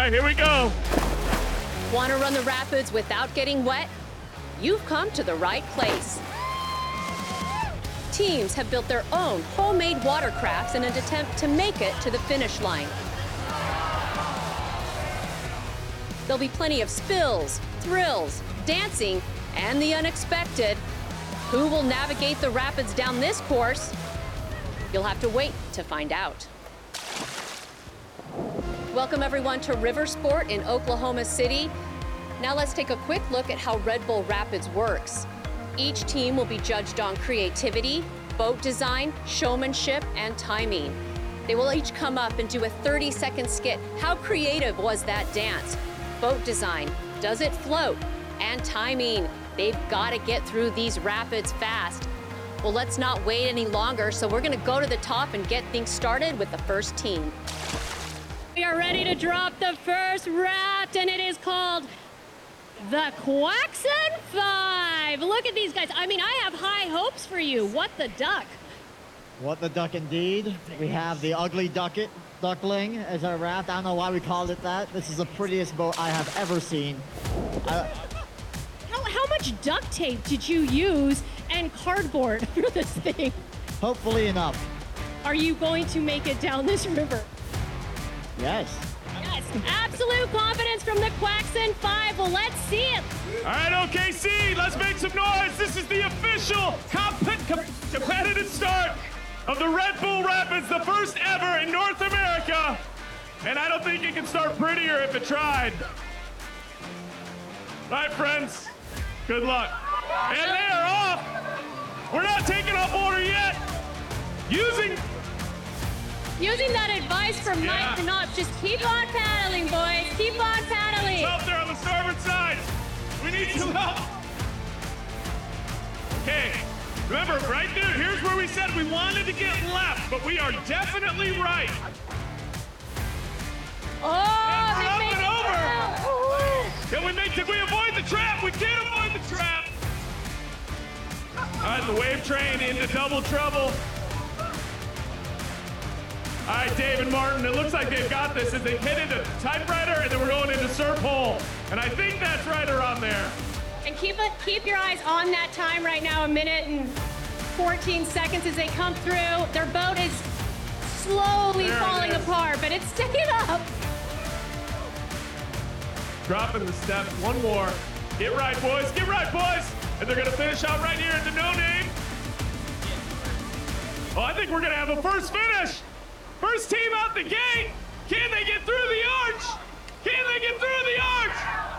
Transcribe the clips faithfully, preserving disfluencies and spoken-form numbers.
right, here we go. Want to run the rapids without getting wet? You've come to the right place. Teams have built their own homemade watercrafts in an attempt to make it to the finish line. There'll be plenty of spills, thrills, dancing, and the unexpected. Who will navigate the rapids down this course? You'll have to wait to find out. Welcome everyone to River Sport in Oklahoma City. Now let's take a quick look at how Red Bull Rapids works. Each team will be judged on creativity, boat design, showmanship, and timing. They will each come up and do a thirty second skit. How creative was that dance? Boat design, does it float? And timing. They've got to get through these rapids fast. Well, let's not wait any longer, so we're gonna go to the top and get things started with the first team. We are ready to drop the first raft, and it is called the Quaxon Five. Look at these guys. I mean, I have high hopes for you. What the duck? What the duck indeed. We have the ugly ducket, duckling as our raft. I don't know why we called it that. This is the prettiest boat I have ever seen. Uh, How, how much duct tape did you use and cardboard for this thing? hopefully enough. Are you going to make it down this river? Yes. Yes, absolute confidence from the Quaxon Five. Well, let's see it. All right, O K C, let's make some noise. This is the official comp com competitive start of the Red Bull Rapids, the first ever in North America. And I don't think it can start prettier if it tried. All right, friends, good luck. And they are off. We're not taking off order yet. Using Using that advice from Yeah. Mike Knopf, just keep on paddling, boys. Keep on paddling. help there on the starboard side. We need some help. Okay, remember, right there, here's where we said we wanted to get left, but we are definitely right. Oh, And they we're up made and it over. through. Can we make, did we avoid the trap? We did avoid the trap. All right, the wave train into double trouble. All right, Dave and Martin, it looks like they've got this as they hit into typewriter and then we're going into surf hole. And I think that's right around there. And keep it, keep your eyes on that time right now, a minute and fourteen seconds as they come through. Their boat is slowly There it falling is. apart, but it's staying up. Dropping the steps, one more. Get right, boys, get right, boys. And they're gonna finish out right here at the no name. Oh, I think we're gonna have a first finish. First team out the gate. Can they get through the arch? Can they get through the arch?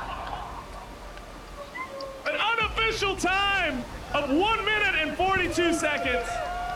An unofficial time of one minute and forty-two seconds.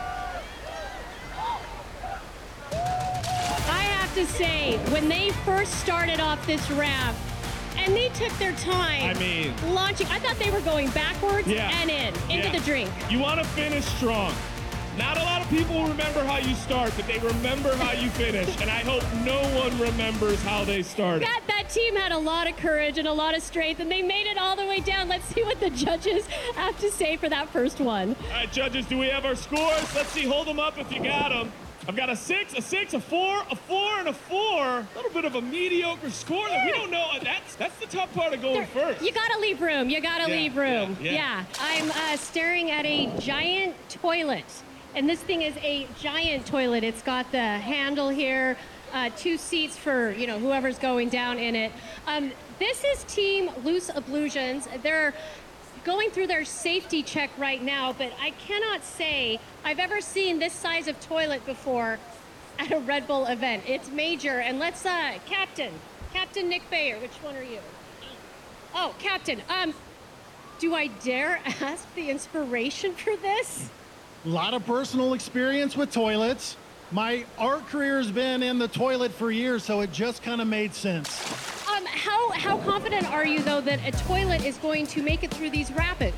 I have to say, when they first started off this raft, and they took their time I mean- launching, I thought they were going backwards Yeah. and in, into Yeah. the drink. You want to finish strong. Not a lot of people remember how you start, but they remember how you finish. And I hope no one remembers how they started. That, that team had a lot of courage and a lot of strength, and they made it all the way down. Let's see what the judges have to say for that first one. All right, judges, do we have our scores? Let's see, hold them up if you got them. I've got a six, a six, a four, a four, and a four. A little bit of a mediocre score that we don't know. That's that's the tough part of going first. You gotta leave room. You gotta Yeah, leave room. yeah, yeah. I'm uh, staring at a giant toilet. And this thing is a giant toilet. It's got the handle here, uh, two seats for, you know, whoever's going down in it. Um, this is Team Loose Ablutions. They're going through their safety check right now, but I cannot say I've ever seen this size of toilet before at a Red Bull event. It's major. And let's, uh, Captain, Captain Nick Bayer, which one are you? Oh, Captain, um, do I dare ask the inspiration for this? A lot of personal experience with toilets. My art career has been in the toilet for years, so it just kind of made sense. Um, how, how confident are you, though, that a toilet is going to make it through these rapids?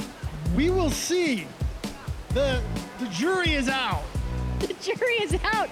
We will see. The, the jury is out. The jury is out.